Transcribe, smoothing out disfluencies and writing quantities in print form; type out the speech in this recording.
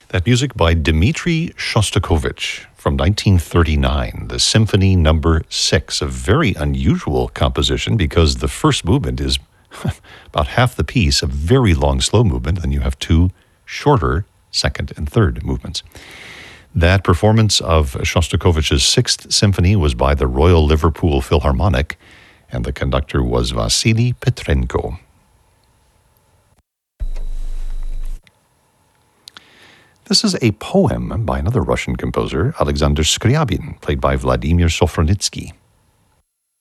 That music by Dmitri Shostakovich from 1939, the Symphony Number 6, a very unusual composition because the first movement is about half the piece, a very long slow movement, then you have two shorter second and third movements. That performance of Shostakovich's Sixth Symphony was by the Royal Liverpool Philharmonic, and the conductor was Vasily Petrenko. This is a poem by another Russian composer, Alexander Skryabin, played by Vladimir Sofronitsky.